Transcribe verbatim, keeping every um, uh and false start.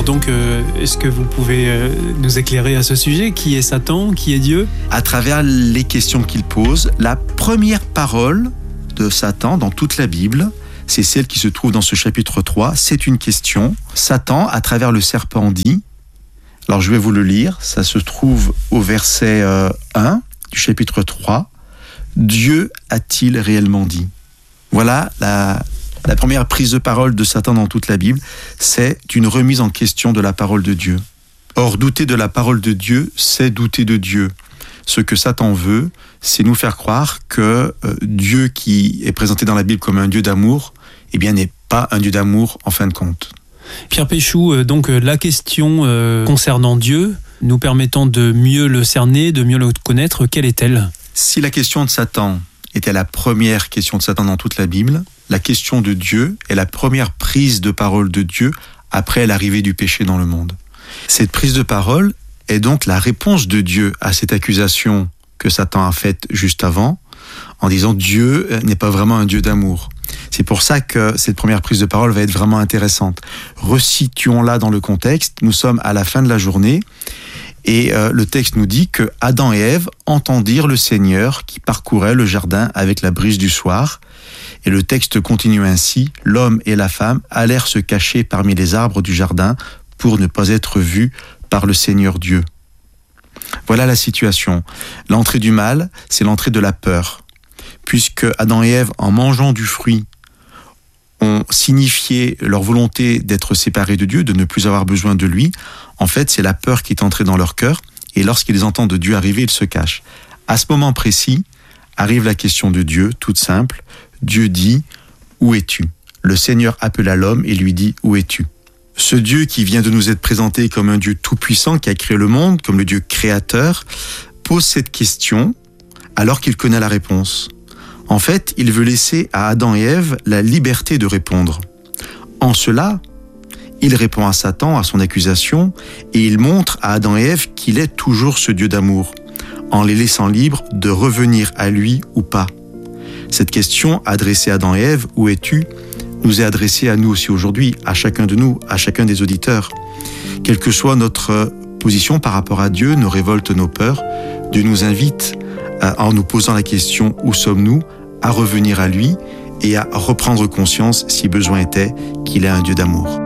Alors donc, euh, est-ce que vous pouvez euh, nous éclairer à ce sujet? Qui est Satan? Qui est Dieu? À travers les questions qu'il pose, la première parole de Satan dans toute la Bible, c'est celle qui se trouve dans ce chapitre trois. C'est une question. Satan, à travers le serpent, dit, alors je vais vous le lire, ça se trouve au verset euh, un du chapitre trois. Dieu a-t-il réellement dit? Voilà la, la première prise de parole de Satan dans toute la Bible, c'est une remise en question de la parole de Dieu. Or, douter de la parole de Dieu, c'est douter de Dieu. Ce que Satan veut, c'est nous faire croire que euh, Dieu qui est présenté dans la Bible comme un Dieu d'amour, eh bien, n'est pas un Dieu d'amour en fin de compte. Pierre Péchou, donc la question euh, concernant Dieu, nous permettant de mieux le cerner, de mieux le connaître, quelle est-elle? Si la question de Satan était la première question de Satan dans toute la Bible, la question de Dieu est la première prise de parole de Dieu après l'arrivée du péché dans le monde. Cette prise de parole est donc la réponse de Dieu à cette accusation que Satan a faite juste avant, en disant Dieu n'est pas vraiment un Dieu d'amour. C'est pour ça que cette première prise de parole va être vraiment intéressante. Resituons-la dans le contexte. Nous sommes à la fin de la journée et euh, le texte nous dit que Adam et Ève entendirent le Seigneur qui parcourait le jardin avec la brise du soir. Et le texte continue ainsi. L'homme et la femme allèrent se cacher parmi les arbres du jardin pour ne pas être vus par le Seigneur Dieu. Voilà la situation. L'entrée du mal, c'est l'entrée de la peur. Puisque Adam et Ève, en mangeant du fruit, ont signifié leur volonté d'être séparés de Dieu, de ne plus avoir besoin de lui, en fait, c'est la peur qui est entrée dans leur cœur, et lorsqu'ils entendent Dieu arriver, ils se cachent. À ce moment précis, arrive la question de Dieu, toute simple. Dieu dit, « Où es-tu » Le Seigneur appela l'homme et lui dit, « Où es-tu » Ce Dieu qui vient de nous être présenté comme un Dieu tout-puissant qui a créé le monde, comme le Dieu créateur, pose cette question alors qu'il connaît la réponse. En fait, il veut laisser à Adam et Ève la liberté de répondre. En cela, il répond à Satan, à son accusation, et il montre à Adam et Ève qu'il est toujours ce Dieu d'amour, en les laissant libres de revenir à lui ou pas. Cette question adressée à Adam et Ève, « Où es-tu ?» nous est adressée à nous aussi aujourd'hui, à chacun de nous, à chacun des auditeurs. Quelle que soit notre position par rapport à Dieu, nos révoltes, nos peurs, Dieu nous invite, en nous posant la question « Où sommes-nous ?», à revenir à lui et à reprendre conscience, si besoin était, qu'il est un Dieu d'amour.